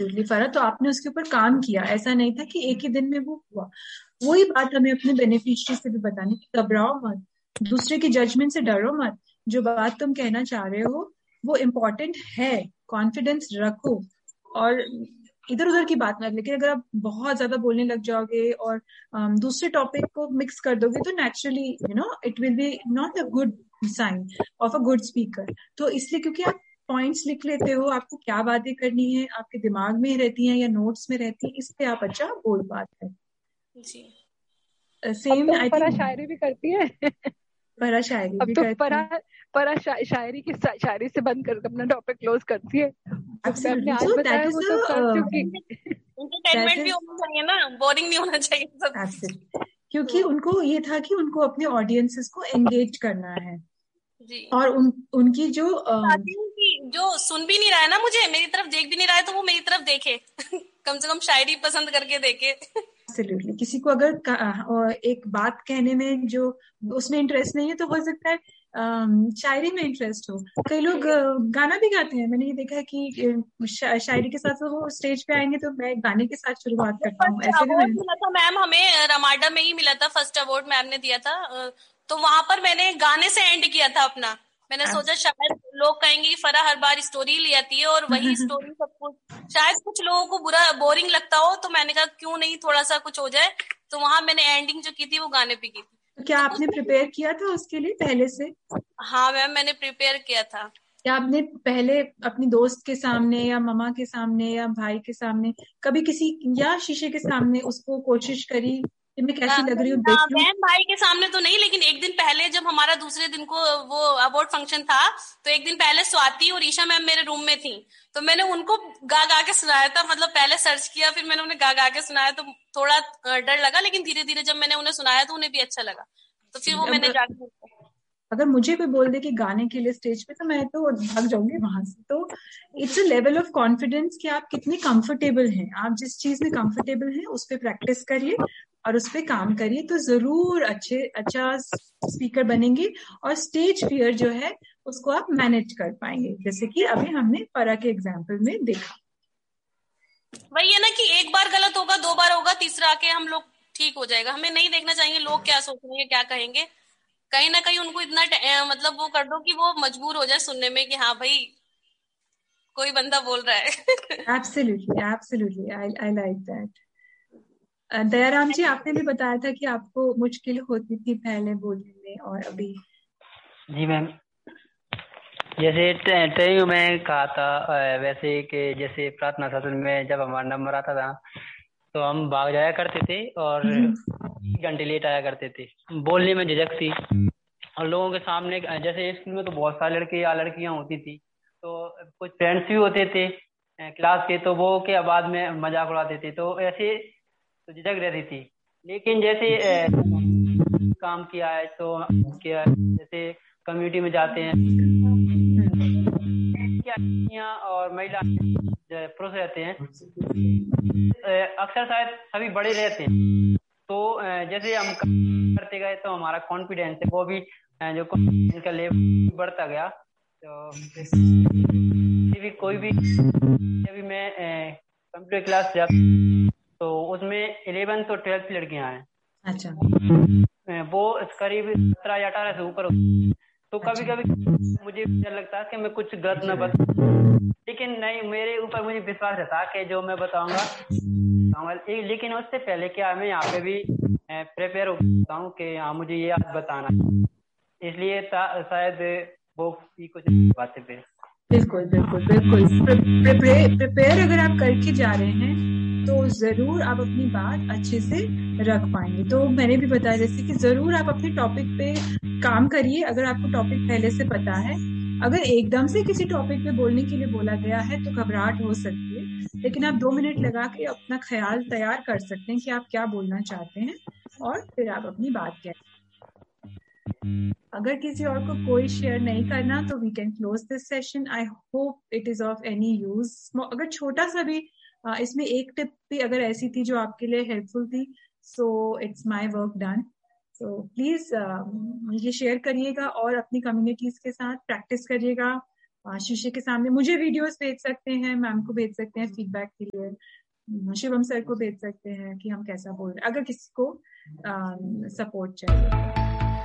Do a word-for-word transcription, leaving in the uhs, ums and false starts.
फरा, तो आपने उसके ऊपर काम किया, ऐसा नहीं था कि एक ही दिन में वो हुआ। वही बात हमें अपने बेनिफिशियरी से भी बतानी कि घबराओ मत, दूसरे की जजमेंट से डरो मत, जो बात तुम कहना चाह रहे हो वो इम्पोर्टेंट है, कॉन्फिडेंस रखो और इधर उधर की बात मत। लेकिन अगर आप बहुत ज्यादा बोलने लग जाओगे और um, दूसरे टॉपिक को मिक्स कर दोगे तो naturally you know it will be not a good sign of a good speaker. तो इसलिए क्योंकि आप पॉइंट्स लिख लेते हो, आपको क्या बातें करनी है आपके दिमाग में रहती हैं या नोट्स में रहती है, इसलिए आप अच्छा बोल पाते हैं। जी। अब सेम तो आई फरा थिंक शायरी भी करती है। फरा शायरी अब भी तो करती फरा है। फरा शा, शायरी की शा- शायरी से बंद कर अपना टॉपिक क्लोज करती है। जो मैं अपने एब्सोल्युटली, आज सो दैट बताया इज वो तो कर चुकी। दैट एंटरटेनमेंट भी इज होना चाहिए ना, बोरिंग नहीं होना चाहिए सब कुछ। एब्सोल्युटली, क्योंकि उनको ये था कि उनको अपने ऑडियंसेस को एंगेज करना है जी। और उन उनकी जो अम, चाहती हूँ कि जो सुन भी नहीं रहा है ना, मुझे मेरी तरफ देख भी नहीं रहा है, तो वो मेरी तरफ देखे कम से कम शायरी पसंद करके देखे। एब्सोल्युटली, किसी को अगर का- अ, एक बात कहने में जो उसमें इंटरेस्ट नहीं है तो हो सकता है अम, शायरी में इंटरेस्ट हो। कई लोग अ, गाना भी गाते हैं, मैंने ये देखा है कि अ, शा, शायरी के साथ वो स्टेज पे आएंगे तो मैं गाने के साथ शुरुआत करता हूँ, फर्स्ट ऐसे भी अवार्ड मैंने। मिला था मैम हमें, रमाडा में ही मिला था, फर्स्ट अवार्ड मैम ने दिया था। अ, तो वहां पर मैंने गाने से एंड किया था अपना। मैंने सोचा शायद लोग कहेंगे कि फरा हर बार स्टोरी ले आती है और वही स्टोरी सब कुछ, शायद कुछ लोगों को बुरा बोरिंग लगता हो, तो मैंने कहा क्यों नहीं थोड़ा सा कुछ हो जाए। तो वहां मैंने एंडिंग जो की थी वो गाने पे की थी। तो क्या तो कुछ, आपने प्रिपेयर किया था उसके लिए पहले से? हाँ मैम मैंने प्रिपेयर किया था। या आपने पहले अपनी दोस्त के सामने या मम्मा के सामने या भाई के सामने कभी किसी या शीशे के सामने उसको कोशिश करी कि मैं आ, कैसी लग रही नहीं हूँ आ, देख लूं? बहन भाई के सामने तो नहीं, लेकिन एक दिन पहले जब हमारा दूसरे दिन को वो अवार्ड फंक्शन था, तो एक दिन पहले स्वाति और ईशा मैम मेरे रूम में थी, तो मैंने उनको गा गा के सुनाया था। मतलब पहले सर्च किया, फिर मैंने उन्हें गा गा के सुनाया, तो थोड़ा अ, डर लगा, लेकिन धीरे धीरे जब मैंने उन्हें सुनाया तो उन्हें भी अच्छा लगा, तो फिर वो मैंने अब जाकर। अगर मुझे कोई बोल दे कि गाने के लिए स्टेज पे, तो मैं तो भाग जाऊंगी वहां से। तो it's a level of confidence कि आप कितने कंफर्टेबल हैं, आप जिस चीज में कंफर्टेबल हैं उस पर प्रैक्टिस करिए और उस पर काम करिए, तो जरूर अच्छे अच्छा स्पीकर बनेंगे और स्टेज फियर जो है उसको आप मैनेज कर पाएंगे, जैसे कि अभी हमने फरा के एग्जाम्पल में देखा। वही है ना कि एक बार गलत होगा, दो बार होगा, तीसरा आके हम लोग ठीक हो जाएगा। हमें नहीं देखना चाहिए लोग क्या सोचेंगे क्या कहेंगे। कहीं ना कहीं उनको इतना टे- अ, मतलब वो कर दो कि वो मजबूर हो जाए सुनने में कि हाँ भाई कोई बंदा बोल रहा है। Absolutely absolutely, I I like that. Dayaram जी, आपने भी बताया था कि आपको मुश्किल होती थी पहले बोलने में और अभी। जी मैम, जैसे ट्रेनिंग में कहा था अ, वैसे कि जैसे प्रार्थना सत्र में जब हमारा नंबर आता था तो हम भाग जाया करते थे और एक घंटे लेट आया करते थे। बोलने में झिझक थी और लोगों के सामने, जैसे स्कूल में तो बहुत सारे लड़के या लड़कियां होती थी, तो कुछ फ्रेंड्स भी होते थे अ, क्लास के, तो वो के बाद में मजाक उड़ाते थे, तो ऐसे तो झिझक रहती थी। लेकिन जैसे अ, काम किया है तो क्या, जैसे कम्युनिटी में जाते हैं, क्या लड़कियां और महिला जो पुरुष रहते हैं अ, अक्सर शायद सभी बड़े रहते हैं, तो अ, जैसे हम काम करते गए तो हमारा कॉन्फिडेंस है वो भी अ, जो कॉन्फिडेंस का लेवल बढ़ता गया। तो किसी भी कोई भी, अभी मैं कंप्यूटर क्लास जाता तो उसमें इलेवेंथ और ट्वेल्थ की लड़कियां हैं। अच्छा अ, वो करीब सत्रह या अठारह से ऊपर होती हैं। तो कभी अच्छा कभी मुझे डर लगता है कि मैं कुछ गलत न बता, लेकिन नहीं, मेरे ऊपर मुझे विश्वास रहता कि जो मैं बताऊंगा बताऊंगा। ए- लेकिन उससे पहले क्या मैं यहाँ पे भी प्रिपेयर होता हूँ कि हाँ मुझे ये आज बताना है। इसलिए ता- शायद वो भी कुछ बातें पे। बिल्कुल बिल्कुल बिल्कुल, प्रिपेयर प्रिपेयर अगर आप करके जा रहे हैं तो जरूर आप अपनी बात अच्छे से रख पाएंगे। तो मैंने भी बताया जैसे कि जरूर आप अपने टॉपिक पे काम करिए अगर आपको टॉपिक पहले से पता है। अगर एकदम से किसी टॉपिक पे बोलने के लिए बोला गया है तो घबराहट हो सकती है, लेकिन आप दो मिनट लगा के अपना ख्याल तैयार कर सकते हैं कि आप क्या बोलना चाहते हैं और फिर आप अपनी बात कहें। अगर किसी और को कोई शेयर नहीं करना तो we can close this session. I hope it is of any use. अगर छोटा सा भी अ, इसमें एक टिप भी अगर ऐसी थी जो आपके लिए हेल्पफुल थी, so it's my work done. So please ये शेयर करिएगा और अपनी कम्युनिटीज के साथ प्रैक्टिस करिएगा। शीशे के सामने मुझे वीडियोस भेज सकते हैं, मैम को भेज सकते हैं फीडबैक के लिए, शिवम सर को भेज सकते हैं कि हम कैसा बोल रहे हैं, अगर किसी को सपोर्ट चाहिए।